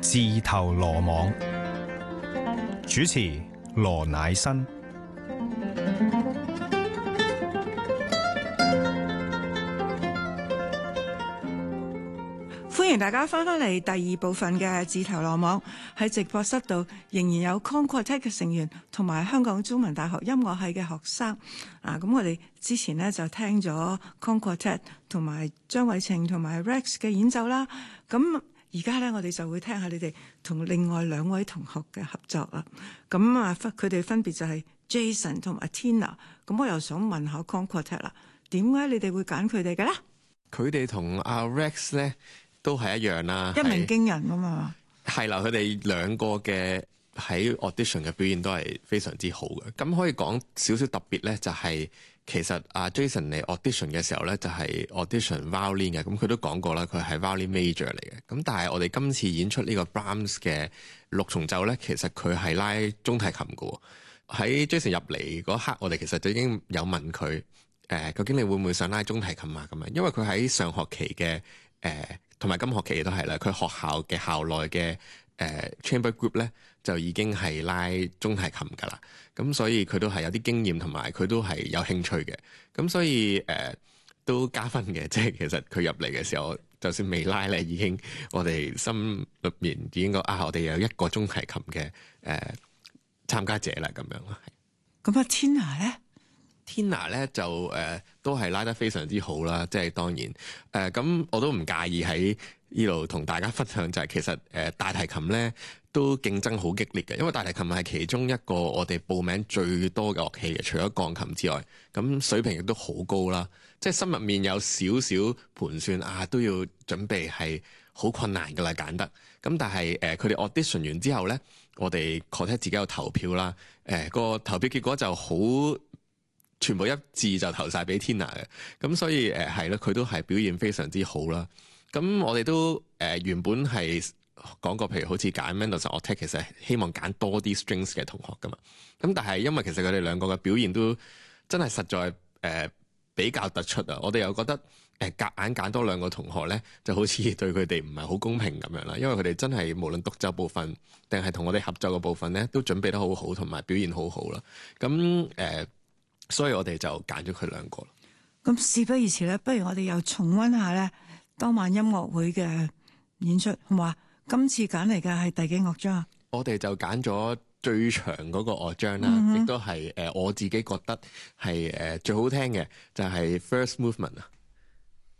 自投羅網，主持羅乃新。 歡迎大家翻返嚟第二部分嘅自投羅網。喺直播室度仍然有 Concordat 嘅成員同埋香港中文大學音樂系嘅學生。咁我哋之前呢就聽咗 Concordat 同埋張偉晴同埋 Rex 嘅演奏啦。咁而家呢，我哋就會聽下你哋同另外兩位同學嘅合作啦。咁佢哋分別就係 Jason 同埋 Tina。咁我又想問下 Concordat 啦，點解你哋會揀佢哋嘅咧？ 佢哋同阿 Rex 咧都係一樣啦， 一鳴驚人啊嘛。係啦，佢哋兩個嘅喺 audition 嘅表現都係非常之好嘅。咁可以講少少特別咧，就係其實阿 Jason 嚟 audition 嘅時候咧，就係 audition violin 嘅。咁佢都講過啦，佢係 violin major 嚟嘅。咁但係我哋今次演出呢個 Brahms 嘅六重奏咧，其實佢係拉中提琴嘅。喺 Jason 入嚟嗰刻，我哋其實就已經有問佢究竟你會唔會想拉中提琴啊？咁樣，因為佢喺上學期嘅同埋今學期都係啦，佢學校嘅校內嘅chamber group 咧就已經係拉中提琴㗎啦。咁所以佢都係有啲經驗，同埋佢都係有興趣嘅。咁所以都加分嘅，即係其實佢入嚟嘅時候，就算未拉咧，已經我哋心裏面已經覺我哋有一個中提琴嘅參加者啦，咁樣咯。 咁Tina 咧 ？Tina 咧就都係拉得非常之好啦，即係當然咁我都唔介意喺呢度同大家分享，就係其實大提琴咧都競爭好激烈嘅，因為大提琴係其中一個我哋報名最多嘅樂器嘅，除咗鋼琴之外，咁水平亦都好高啦，即係心入面有少少盤算都要準備係好困難㗎啦，揀得咁，但係佢哋 audition 完之後咧，我哋 Concordat 自己有投票啦，個投票結果就好。全部一致就投晒俾 Tina 嘅，咁所以係咯，佢都係表現非常之好啦。咁我哋都原本係講過，譬如好似揀 Mendelssohn Octet，其實希望揀多啲 strings 嘅同學噶嘛。咁但係因為其實佢哋兩個嘅表現都真係實在比較突出啊。我哋又覺得夾硬揀多兩個同學咧，就好似對佢哋唔係好公平咁樣啦。因為佢哋真係無論獨奏部分定係同我哋合奏嘅部分咧，都準備得好好，同埋表現好好啦。咁所以我哋就揀咗佢兩個啦。 咁事不宜遲咧，不如我哋又重溫下咧當晚音樂會嘅演出，好嘛？今次揀嚟嘅係第幾樂章啊？ 我哋就揀咗最長嗰個樂章啦，亦都係我自己覺得係最好聽嘅，就係 First Movement 啊。